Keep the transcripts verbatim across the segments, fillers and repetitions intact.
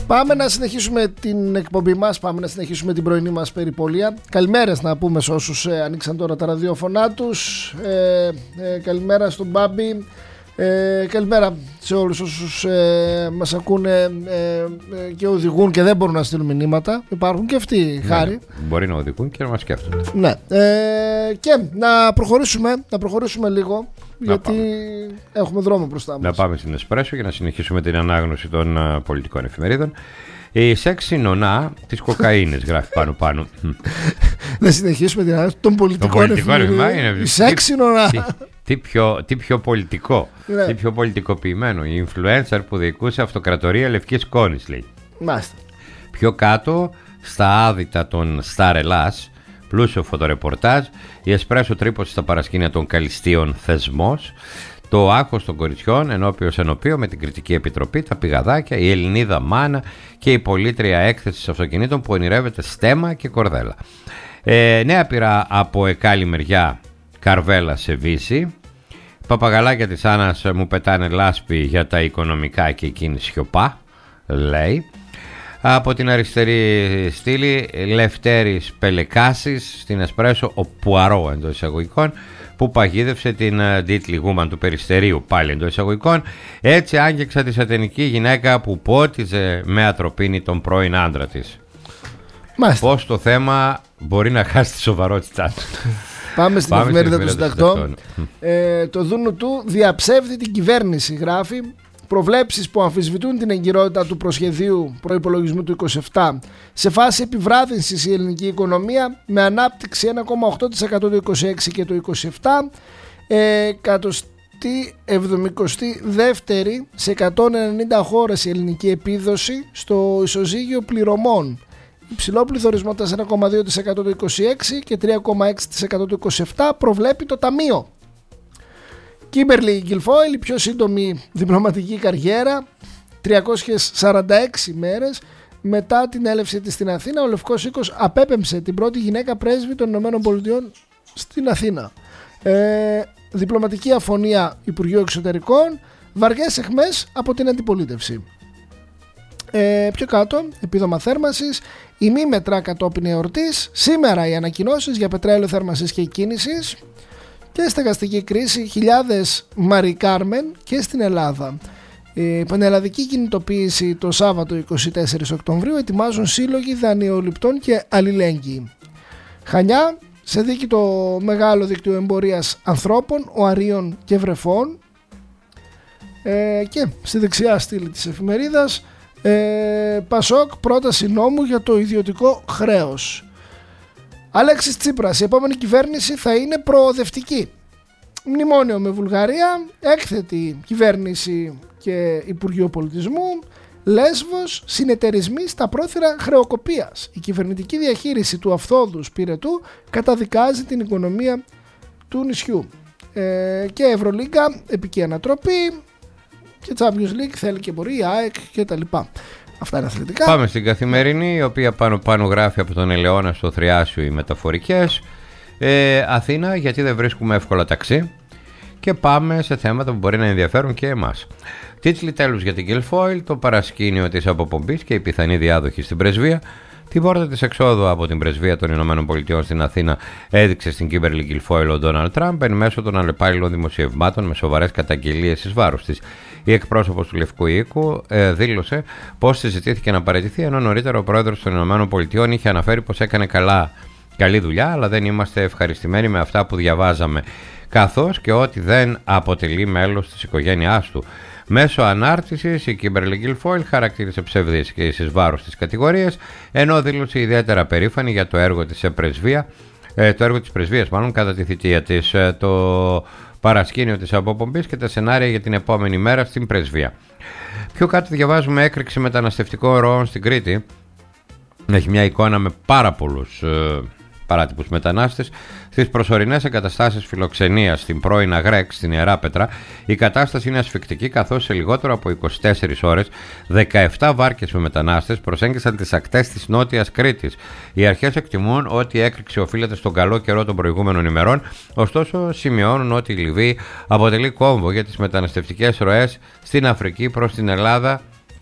Πάμε να συνεχίσουμε την εκπομπή μας, πάμε να συνεχίσουμε την πρωινή μας περιπολία. Καλημέρες να πούμε σε όσους ε, ανοίξαν τώρα τα ραδιόφωνά τους. ε, ε, Καλημέρα στον Μπάμπη. Ε, καλημέρα σε όλους όσους ε, μας ακούνε ε, ε, και οδηγούν και δεν μπορούν να στείλουν μηνύματα. Υπάρχουν και αυτοί, ναι, χάρη. Μπορεί να οδηγούν και να μας σκέφτονται. Ναι. Ε, και να προχωρήσουμε, να προχωρήσουμε λίγο, να γιατί πάμε. Έχουμε δρόμο μπροστά μας. Να πάμε στην Εσπρέσο για να συνεχίσουμε την ανάγνωση των uh, πολιτικών εφημερίδων. Η σεξι νονά της κοκαίνης γράφει πάνω πάνω. Να συνεχίσουμε την ανάγνωση των πολιτικών εφημερίδων. Η σεξι νονά. Τι πιο, τι πιο πολιτικό, ναι. Τι πιο πολιτικοποιημένο. Η influencer που διοικούσε αυτοκρατορία Λευκής Κόνης, λέει. Μάλιστα. Πιο κάτω, στα άδυτα των Σταρ Ελλάς, πλούσιο φωτορεπορτάζ, η Εσπρέσο τρύπωσε στα παρασκήνια των καλυστίων θεσμός, το άγχος των κοριτσιών ενώπιος ενωπίο με την κριτική επιτροπή, τα πηγαδάκια, η Ελληνίδα μάνα και η πολίτρια έκθεσης αυτοκινήτων που ονειρεύεται στέμμα και κορδέλα. Ε, νέα πειρά από εκάλη μεριά, Καρβέλα σε Βύση. Παπαγαλάκια της Άννας μου πετάνε λάσπη για τα οικονομικά και εκείνη σιωπά, λέει. Από την αριστερή στήλη, Λευτέρης Πελεκάσης, στην Εσπρέσο ο Πουαρό εντός εισαγωγικών, που παγίδευσε την ντίτλη γούμαν του Περιστερίου, πάλι εντός εισαγωγικών. Έτσι άγγιξα τη σατανική γυναίκα που πότιζε με ατροπίνη τον πρώην άντρα της. Μάλιστα. Πώς το θέμα μπορεί να χάσει τη σοβαρότητά του. Πάμε στην εφημερίδα των συντακτών. Ε, το Δούνου του διαψεύδει την κυβέρνηση, γράφει. Προβλέψεις που αμφισβητούν την εγκυρότητα του προσχεδίου προϋπολογισμού του είκοσι επτά. Σε φάση επιβράδυνσης η ελληνική οικονομία με ανάπτυξη ένα κόμμα οκτώ τοις εκατό το είκοσι έξι και το είκοσι επτά. Ε, εκατοστή εβδομηκοστή δεύτερη σε εκατόν ενενήντα χώρες η ελληνική επίδοση στο ισοζύγιο πληρωμών. Υψηλό πληθωρισμό τέσσερα κόμμα δύο τοις εκατό το είκοσι έξι και τρία κόμμα έξι τοις εκατό το είκοσι επτά προβλέπει το Ταμείο. Κίμπερλι Γκιλφόιλ, η πιο σύντομη διπλωματική καριέρα, τριακόσιες σαράντα έξι μέρες μετά την έλευση της στην Αθήνα. Ο Λευκός Οίκος απέπεμψε την πρώτη γυναίκα πρέσβη των Ηνωμένων Πολιτειών στην Αθήνα. Ε, διπλωματική αφωνία Υπουργείου Εξωτερικών, βαριές αιχμές από την αντιπολίτευση. Ε, πιο κάτω, επίδομα θέρμανσης, ημίμετρα κατόπιν εορτής, σήμερα οι ανακοινώσεις για πετρέλαιο θέρμανσης και κίνησης. Και στεγαστική κρίση, χιλιάδες Μαρι Κάρμεν και στην Ελλάδα. Η πανελλαδική κινητοποίηση το Σάββατο εικοστή τέταρτη Οκτωβρίου ετοιμάζουν σύλλογοι δανειοληπτών και αλληλέγγυοι. Χανιά, σε δίκη το μεγάλο δίκτυο εμπορίας ανθρώπων, οαρίων και βρεφών. Ε, και στη δεξιά στήλη της εφημερίδας, ε, Πασόκ, πρόταση νόμου για το ιδιωτικό χρέος. Αλέξης Τσίπρας, η επόμενη κυβέρνηση θα είναι προοδευτική. Μνημόνιο με Βουλγαρία, έκθετη κυβέρνηση και Υπουργείο Πολιτισμού, Λέσβος, συνεταιρισμοί στα πρόθυρα χρεοκοπίας. Η κυβερνητική διαχείριση του αυθόδους πυρετού καταδικάζει την οικονομία του νησιού. Ε, και Ευρωλίγκα, επική ανατροπή, και Champions League θέλει και μπορεί, η ΑΕΚ και τα λοιπά. Αυτά είναι αθλητικά. Πάμε στην Καθημερινή, η οποία πάνω πάνω γράφει από τον Ελαιώνα στο Θριάσιο οι μεταφορικές. Ε, Αθήνα, γιατί δεν βρίσκουμε εύκολα ταξί. Και πάμε σε θέματα που μπορεί να ενδιαφέρουν και εμάς. Τίτλοι τέλους για την Γκιλφόιλ, το παρασκήνιο της αποπομπής και η πιθανή διάδοχη στην πρεσβεία. Την πόρτα της εξόδου από την πρεσβεία των Ηνωμένων Πολιτειών στην Αθήνα έδειξε στην Κίμπερλι Γκιλφόιλ ο Ντόναλντ Τραμπ εν μέσω των αλλεπάλληλων δημοσιευμάτων με σοβαρές καταγγελίες εις βάρος της. Η εκπρόσωπος του Λευκού Οίκου ε, δήλωσε πως συζητήθηκε να παραιτηθεί, ενώ νωρίτερα ο πρόεδρος των Ηνωμένων Πολιτειών είχε αναφέρει πως έκανε καλά, καλή δουλειά, αλλά δεν είμαστε ευχαριστημένοι με αυτά που διαβάζαμε, καθώς και ότι δεν αποτελεί μέλος της οικογένειάς του. Μέσω ανάρτησης, η Κίμπερλι Γκιλφόιλ χαρακτήρισε ψευδείς και εις βάρος της κατηγορίας, ενώ δήλωσε ιδιαίτερα περήφανη για το έργο της πρεσβεία, ε, το έργο της πρεσβείας μάλλον κατά τη θητεία της, ε, το παρασκήνιο της αποπομπής και τα σενάρια για την επόμενη μέρα στην πρεσβεία. Πιο κάτω διαβάζουμε έκρηξη μεταναστευτικών ροών στην Κρήτη. Έχει μια εικόνα με πάρα πολλούς ε, παράτυπους μετανάστες. Στις προσωρινές εγκαταστάσεις φιλοξενίας στην πρώην Αγρέκ, στην Ιεράπετρα, η κατάσταση είναι ασφικτική, καθώς σε λιγότερο από είκοσι τέσσερις ώρες δεκαεπτά βάρκες με μετανάστες προσέγγισαν τις ακτές της Νότιας Κρήτης. Οι αρχές εκτιμούν ότι η έκρηξη οφείλεται στον καλό καιρό των προηγούμενων ημερών, ωστόσο σημειώνουν ότι η Λιβύη αποτελεί κόμβο για τις μεταναστευτικές ροές στην Αφρική προς την Ελλάδα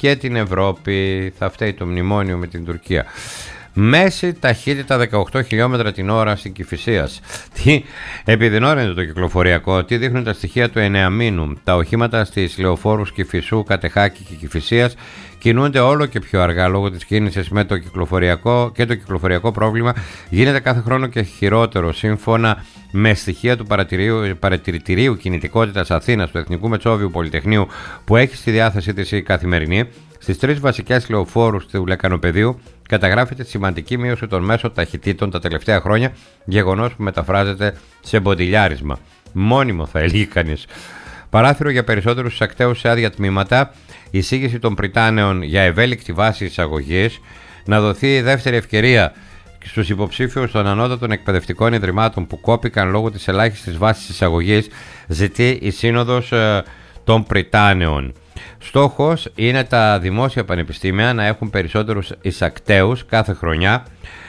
και την Ευρώπη. Θα φταίει το μνημόνιο με την Τουρκία. Μέση ταχύτητα δεκαοκτώ χιλιόμετρα την ώρα στην Κηφισίας. Τι επιδεινώνεται το κυκλοφοριακό, τι δείχνουν τα στοιχεία του εννεαμήνου. Τα οχήματα στις λεωφόρους Κηφισού, Κατεχάκη και Κηφισίας κινούνται όλο και πιο αργά λόγω της κίνησης με το κυκλοφοριακό, και το κυκλοφοριακό πρόβλημα γίνεται κάθε χρόνο και χειρότερο. Σύμφωνα με στοιχεία του Παρατηρητηρίου Κινητικότητας Αθήνας του Εθνικού Μετσόβιου Πολυτεχνείου, που έχει στη διάθεσή της η Καθημερινή, στις τρεις βασικές λεωφόρους του Λεκανοπεδίου καταγράφεται σημαντική μείωση των μέσων ταχυτήτων τα τελευταία χρόνια, γεγονός που μεταφράζεται σε μποντιλιάρισμα. Μόνιμο, θα έλεγε κανείς. Παράθυρο για περισσότερους εισακτέους σε άδεια τμήματα, εισήγηση των πριτάνεων για ευέλικτη βάση εισαγωγής, να δοθεί δεύτερη ευκαιρία στους υποψήφιους των ανώτατων εκπαιδευτικών ιδρυμάτων που κόπηκαν λόγω της ελάχιστης βάσης εισαγωγής, ζητεί η Σύνοδος ε, των Πριτάνεων. Στόχος είναι τα δημόσια πανεπιστήμια να έχουν περισσότερους εισακτέους κάθε χρονιά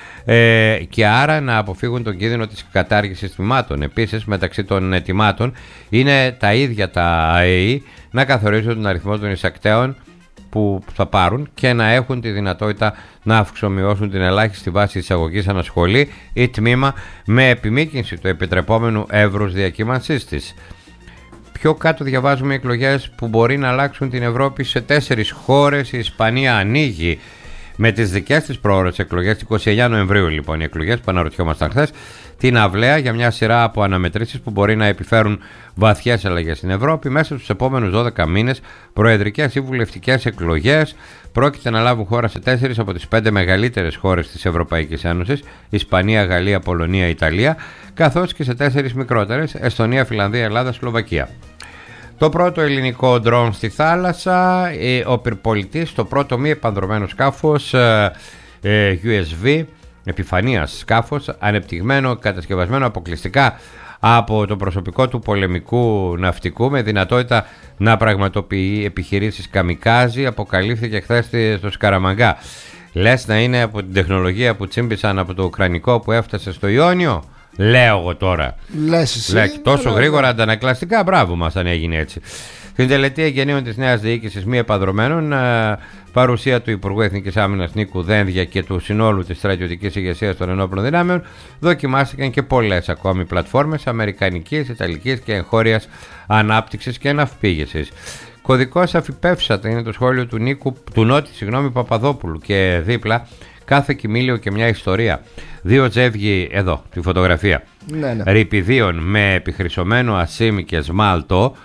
ε, και άρα να αποφύγουν τον κίνδυνο της κατάργησης τμήματων. Επίσης, μεταξύ των αιτημάτων είναι τα ίδια τα ΑΕΗ να καθορίζουν τον αριθμό των εισακτέων που θα πάρουν και να έχουν τη δυνατότητα να αυξομειώσουν την ελάχιστη βάση εισαγωγής ανασχολή ή τμήμα με επιμήκυνση του επιτρεπόμενου εύρους διακύμανσής της. Πιο κάτω διαβάζουμε εκλογές που μπορεί να αλλάξουν την Ευρώπη σε τέσσερις χώρες. Η Ισπανία ανοίγει με τις δικές της προώρες εκλογές, είκοσι εννέα Νοεμβρίου λοιπόν οι εκλογές που αναρωτιόμασταν χθες, την αυλαία για μια σειρά από αναμετρήσεις που μπορεί να επιφέρουν βαθιές αλλαγές στην Ευρώπη. Μέσα στους επόμενους δώδεκα μήνες προεδρικές ή βουλευτικές εκλογές πρόκειται να λάβουν χώρα σε τέσσερις από τις πέντε μεγαλύτερες χώρες της Ευρωπαϊκής Ένωσης, Ισπανία, Γαλλία, Πολωνία, Ιταλία, καθώς και σε τέσσερις μικρότερες, Εστονία, Φιλανδία, Ελλάδα, Σλοβακία. Το πρώτο ελληνικό ντρόν στη θάλασσα, ο πυρπολιτής, το πρώτο μη επανδρωμένο σκάφος γιου ες βι, επιφανείας σκάφος, ανεπτυγμένο, κατασκευασμένο αποκλειστικά από το προσωπικό του πολεμικού ναυτικού με δυνατότητα να πραγματοποιεί επιχειρήσεις καμικάζι, αποκαλύφθηκε χθες στο Σκαραμαγκά. Λες να είναι από την τεχνολογία που τσίμπησαν από το Ουκρανικό που έφτασε στο Ιόνιο? Λέω εγώ τώρα. Λες εσύ. Λες, τόσο γρήγορα αντανακλαστικά, μπράβο μας αν έγινε έτσι. Στην τελετή εγγενείων της νέας διοίκησης μη επανδρωμένων, παρουσία του Υπουργού Εθνικής Άμυνας Νίκου Δένδια και του συνόλου της στρατιωτικής ηγεσίας των ενόπλων δυνάμεων, δοκιμάστηκαν και πολλές ακόμη πλατφόρμες αμερικανικής, ιταλικής και εγχώριας ανάπτυξης και ναυπήγησης. Κωδικός αφιπεύσατα είναι το σχόλιο του, Νίκου, του Νότη συγγνώμη, Παπαδόπουλου και δίπλα κάθε κοιμήλιο και μια ιστορία. Δύο τζεύγοι, εδώ τη φωτογραφία, ναι, ναι. ρηπιδίων με επιχρυσωμένο ασίμι και σμάλτο.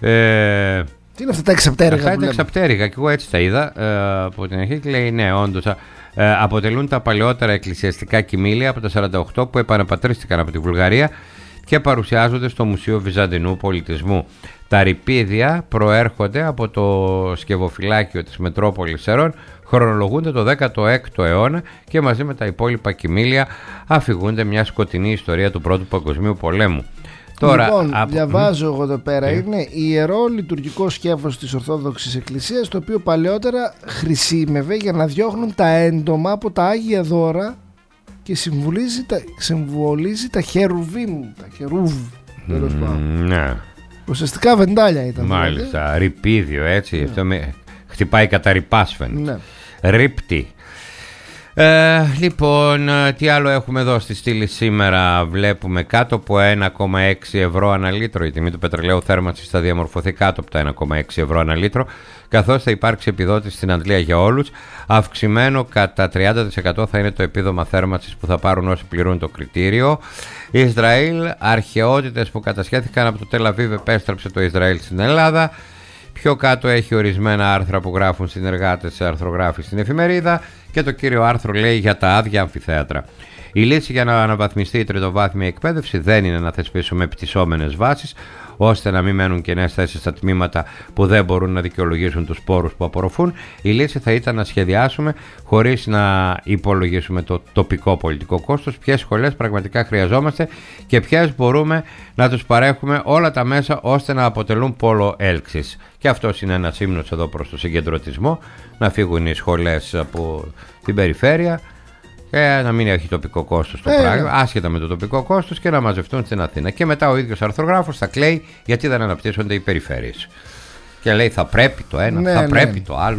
Ε, Τι είναι αυτά τα εξαπτέρικα? Αυτά είναι τα εξαπτέρικα και εγώ έτσι τα είδα ε, από την αρχή και λέει ναι, όντως ε, αποτελούν τα παλαιότερα εκκλησιαστικά κοιμήλια από τα σαράντα οκτώ που επαναπατρίστηκαν από τη Βουλγαρία και παρουσιάζονται στο Μουσείο Βυζαντινού Πολιτισμού. Τα ρηπίδια προέρχονται από το σκευοφυλάκιο της Μετρόπολης Σερών, χρονολογούνται το δέκατο έκτο αιώνα και μαζί με τα υπόλοιπα κοιμήλια αφηγούνται μια σκοτεινή ιστορία του Πρώτου Παγκοσμίου Πολέμου. Τώρα, λοιπόν, από... διαβάζω εγώ εδώ πέρα, ε. είναι ιερό λειτουργικό σκεύος της Ορθόδοξης Εκκλησίας, το οποίο παλαιότερα χρησιμεύε για να διώχνουν τα έντομα από τα Άγια Δώρα και συμβολίζει τα, συμβολίζει τα χερουβίμ, τα χερούβ, τέλος mm, πάντων. Ναι. Ουσιαστικά βεντάλια ήταν. Μάλιστα, δηλαδή. Ρηπίδιο, έτσι, ναι. Αυτό με... χτυπάει κατά ρηπάσφεν. Ναι. Ρίπτη. Ε, λοιπόν, τι άλλο έχουμε εδώ στη στήλη σήμερα? Βλέπουμε κάτω από ένα κόμμα έξι ευρώ ανά λίτρο. Η τιμή του πετρελαίου θέρμανσης θα διαμορφωθεί κάτω από τα ένα κόμμα έξι ευρώ ανά λίτρο, καθώς θα υπάρξει επιδότηση στην Αντλία για όλους. Αυξημένο κατά τριάντα τοις εκατό θα είναι το επίδομα θέρμανσης που θα πάρουν όσοι πληρούν το κριτήριο. Ισραήλ, αρχαιότητες που κατασχέθηκαν από το Τελαβίβ επέστρεψε το Ισραήλ στην Ελλάδα. Πιο κάτω έχει ορισμένα άρθρα που γράφουν συνεργάτες σε αρθρογράφοι στην εφημερίδα και το κύριο άρθρο λέει για τα άδεια αμφιθέατρα. Η λύση για να αναβαθμιστεί η τριτοβάθμια εκπαίδευση δεν είναι να θεσπίσουμε πτυσσόμενες βάσεις ώστε να μην μένουν κενές θέσεις στα τμήματα που δεν μπορούν να δικαιολογήσουν τους πόρους που απορροφούν. Η λύση θα ήταν να σχεδιάσουμε χωρίς να υπολογίσουμε το τοπικό πολιτικό κόστος, ποιες σχολές πραγματικά χρειαζόμαστε και ποιες μπορούμε να τους παρέχουμε όλα τα μέσα ώστε να αποτελούν πόλο έλξης. Και αυτός είναι ένας ύμνος εδώ προς το συγκεντρωτισμό, να φύγουν οι σχολές από την περιφέρεια και να μην έχει τοπικό κόστος το ε, πράγμα, άσχετα με το τοπικό κόστος, και να μαζευτούν στην Αθήνα. Και μετά ο ίδιος αρθρογράφος θα κλαίει γιατί δεν αναπτύσσονται οι περιφέρειες. Και λέει θα πρέπει το ένα, ναι, θα ναι. πρέπει το άλλο.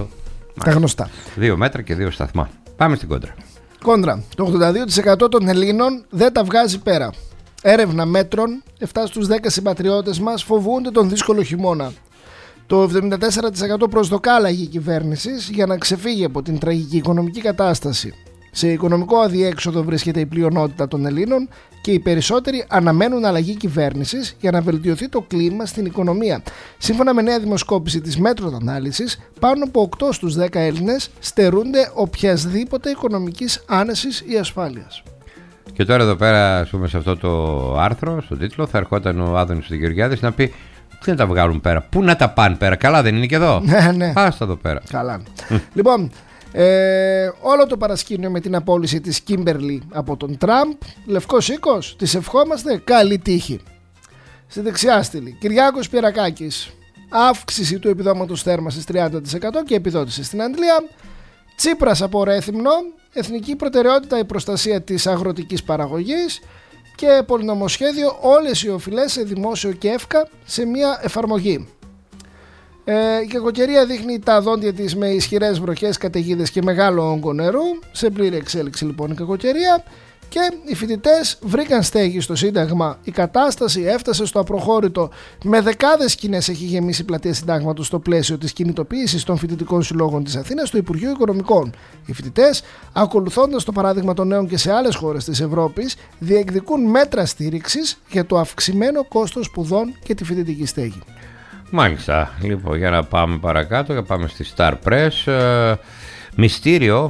Τα γνωστά. Δύο μέτρα και δύο σταθμά. Πάμε στην κόντρα. Κόντρα. Το ογδόντα δύο τοις εκατό των Ελλήνων δεν τα βγάζει πέρα. Έρευνα μέτρων, επτά στους δέκα συμπατριώτες μας φοβούνται τον δύσκολο χειμώνα. Το εβδομήντα τέσσερα τοις εκατό προσδοκά αλλαγή κυβέρνησης για να ξεφύγει από την τραγική οικονομική κατάσταση. Σε οικονομικό αδιέξοδο βρίσκεται η πλειονότητα των Ελλήνων και οι περισσότεροι αναμένουν αλλαγή κυβέρνησης για να βελτιωθεί το κλίμα στην οικονομία. Σύμφωνα με νέα δημοσκόπηση της Μέτρων Ανάλυσης, πάνω από οκτώ στους δέκα Έλληνες στερούνται οποιασδήποτε οικονομικής άνεσης ή ασφάλειας. Και τώρα εδώ πέρα, ας πούμε, σε αυτό το άρθρο, στον τίτλο, θα ερχόταν ο Άδωνης Γεωργιάδης να πει: τι να τα βγάλουν πέρα, πού να τα πάνε πέρα, καλά δεν είναι και εδώ. Ναι, ναι. Άστα εδώ πέρα. Καλά. Λοιπόν, ε, όλο το παρασκήνιο με την απόλυση της Κίμπερλι από τον Τραμπ, Λευκός Οίκος, της ευχόμαστε καλή τύχη. Στη δεξιά στήλη, Κυριάκος Πιερακάκης, αύξηση του επιδόματος θέρμανσης τριάντα τοις εκατό και επιδότηση στην Αγγλία. Τσίπρας από Ρέθυμνο, εθνική προτεραιότητα η προστασία της αγροτικής παραγωγής. Και πολυνομοσχέδιο όλες οι οφειλές σε δημόσιο και εύκα σε μια εφαρμογή. Ε, η κακοκαιρία δείχνει τα δόντια της με ισχυρές βροχές, καταιγίδες και μεγάλο όγκο νερού. Σε πλήρη εξέλιξη λοιπόν η κακοκαιρία. Και οι φοιτητές βρήκαν στέγη στο Σύνταγμα. Η κατάσταση έφτασε στο απροχώρητο. Με δεκάδες σκηνές έχει γεμίσει η πλατεία Συντάγματος στο πλαίσιο της κινητοποίησης των φοιτητικών συλλόγων της Αθήνας στο Υπουργείο Οικονομικών. Οι φοιτητές, ακολουθώντας το παράδειγμα των νέων και σε άλλες χώρες της Ευρώπης, διεκδικούν μέτρα στήριξης για το αυξημένο κόστος σπουδών και τη φοιτητική στέγη. Μάλιστα. Λοιπόν, για να πάμε παρακάτω, για πάμε στη Star Press. Ε, μυστήριο.